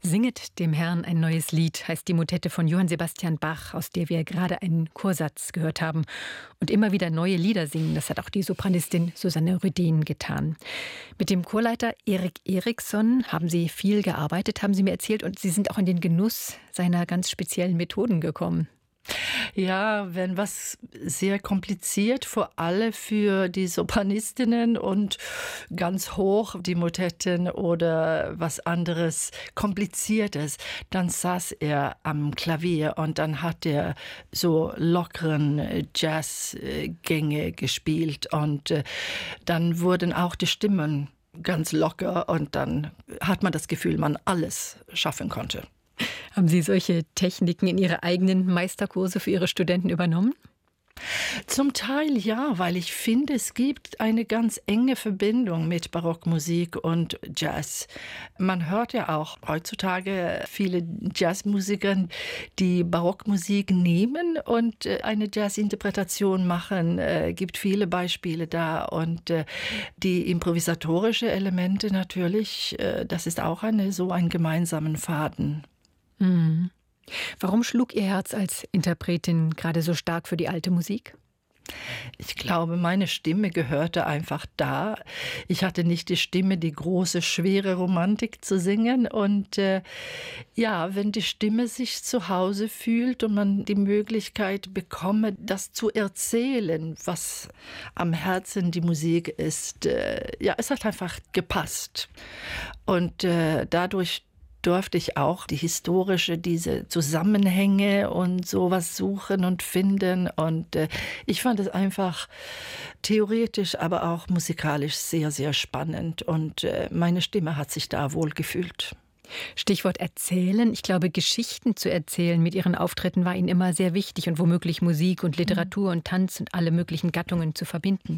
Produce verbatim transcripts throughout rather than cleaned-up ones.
Singet dem Herrn ein neues Lied, heißt die Motette von Johann Sebastian Bach, aus der wir gerade einen Chorsatz gehört haben. Und immer wieder neue Lieder singen, das hat auch die Sopranistin Susanne Rüdén getan. Mit dem Chorleiter Erik Eriksson haben Sie viel gearbeitet, haben Sie mir erzählt, und Sie sind auch in den Genuss seiner ganz speziellen Methoden gekommen. Ja, wenn was sehr kompliziert, vor allem für die Sopranistinnen und ganz hoch die Motetten oder was anderes Kompliziertes, dann saß er am Klavier und dann hat er so lockeren Jazzgänge gespielt und dann wurden auch die Stimmen ganz locker und dann hat man das Gefühl, man alles schaffen konnte. Haben Sie solche Techniken in Ihre eigenen Meisterkurse für Ihre Studenten übernommen? Zum Teil ja, weil ich finde, es gibt eine ganz enge Verbindung mit Barockmusik und Jazz. Man hört ja auch heutzutage viele Jazzmusiker, die Barockmusik nehmen und eine Jazzinterpretation machen. Es gibt viele Beispiele da und die improvisatorische Elemente natürlich, das ist auch eine, so ein gemeinsamen Faden. Mhm. Warum schlug Ihr Herz als Interpretin gerade so stark für die alte Musik? Ich glaube, meine Stimme gehörte einfach da. Ich hatte nicht die Stimme, die große, schwere Romantik zu singen. Und äh, ja, wenn die Stimme sich zu Hause fühlt und man die Möglichkeit bekomme, das zu erzählen, was am Herzen die Musik ist, äh, ja, es hat einfach gepasst. Und äh, dadurch durfte ich auch die historische, diese Zusammenhänge und sowas suchen und finden. Und äh, ich fand es einfach theoretisch, aber auch musikalisch sehr, sehr spannend. Und äh, meine Stimme hat sich da wohl gefühlt. Stichwort erzählen. Ich glaube, Geschichten zu erzählen mit Ihren Auftritten war Ihnen immer sehr wichtig und womöglich Musik und Literatur und Tanz und alle möglichen Gattungen zu verbinden.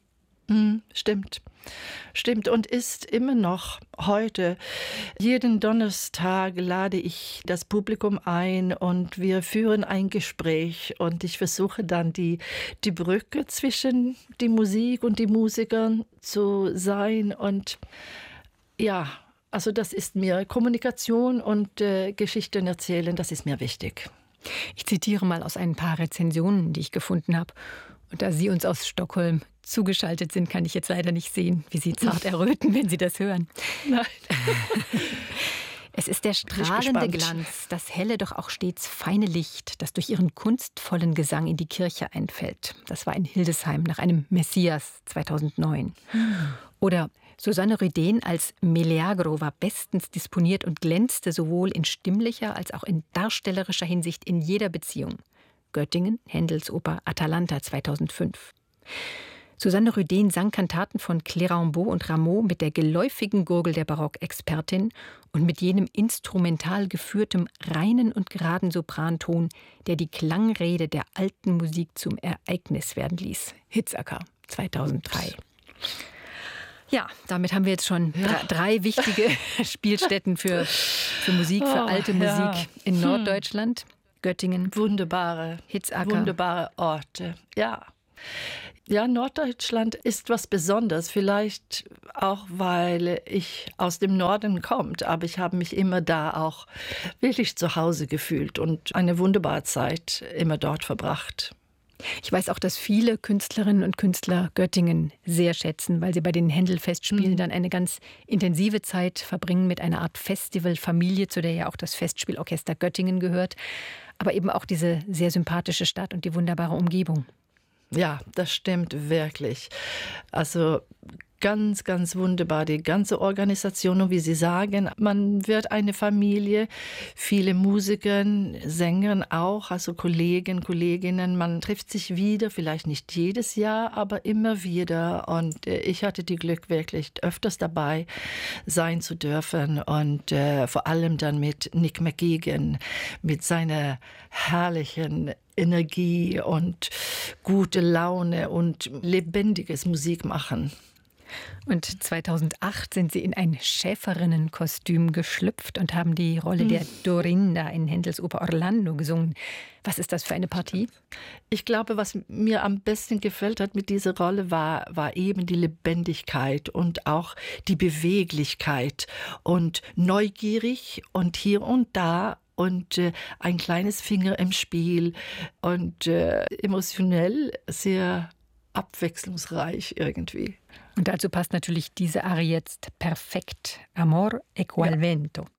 Stimmt, stimmt und ist immer noch heute. Jeden Donnerstag lade ich das Publikum ein und wir führen ein Gespräch und ich versuche dann die, die Brücke zwischen die Musik und die Musikern zu sein und ja, also das ist mir Kommunikation und äh, Geschichten erzählen, das ist mir wichtig. Ich zitiere mal aus ein paar Rezensionen, die ich gefunden habe. Und da Sie uns aus Stockholm zugeschaltet sind, kann ich jetzt leider nicht sehen, wie Sie zart erröten, wenn Sie das hören. Nein. Es ist der strahlende Glanz, das helle, doch auch stets feine Licht, das durch Ihren kunstvollen Gesang in die Kirche einfällt. Das war in Hildesheim nach einem Messias zweitausendneun. Hm. Oder Susanne Rüdén als Meleagro war bestens disponiert und glänzte sowohl in stimmlicher als auch in darstellerischer Hinsicht in jeder Beziehung. Göttingen, Händels Oper Atalanta zweitausendfünf. Susanne Rüdén sang Kantaten von Clérambault und Rameau mit der geläufigen Gurgel der Barockexpertin und mit jenem instrumental geführtem, reinen und geraden Sopranton, der die Klangrede der alten Musik zum Ereignis werden ließ. Hitzacker zweitausenddrei. Ja, damit haben wir jetzt schon ja. drei, drei wichtige Spielstätten für, für Musik, für alte oh, ja. Musik in Norddeutschland. Göttingen. Wunderbare, Hitzacker. Wunderbare Orte, ja. Ja, Norddeutschland ist was Besonderes, vielleicht auch, weil ich aus dem Norden komme, aber ich habe mich immer da auch wirklich zu Hause gefühlt und eine wunderbare Zeit immer dort verbracht. Ich weiß auch, dass viele Künstlerinnen und Künstler Göttingen sehr schätzen, weil sie bei den Händel-Festspielen mhm. dann eine ganz intensive Zeit verbringen mit einer Art Festivalfamilie, zu der ja auch das Festspielorchester Göttingen gehört, aber eben auch diese sehr sympathische Stadt und die wunderbare Umgebung. Ja, das stimmt wirklich. Also ganz, ganz wunderbar, die ganze Organisation. Und wie Sie sagen, man wird eine Familie, viele Musiker, Sänger auch, also Kollegen, Kolleginnen. Man trifft sich wieder, vielleicht nicht jedes Jahr, aber immer wieder. Und äh, ich hatte die Glück, wirklich öfters dabei sein zu dürfen. Und äh, vor allem dann mit Nick McGeegan, mit seiner herrlichen Energie und gute Laune und lebendiges Musikmachen. Und zweitausendacht sind Sie in ein Schäferinnenkostüm geschlüpft und haben die Rolle der Dorinda in Händels Oper Orlando gesungen. Was ist das für eine Partie? Ich glaube, was mir am besten gefällt hat mit dieser Rolle, war, war eben die Lebendigkeit und auch die Beweglichkeit und neugierig und hier und da und äh, ein kleines Finger im Spiel und äh, emotionell sehr abwechslungsreich irgendwie. Und dazu passt natürlich diese Arie jetzt perfekt. Amor e qual Ja. vento.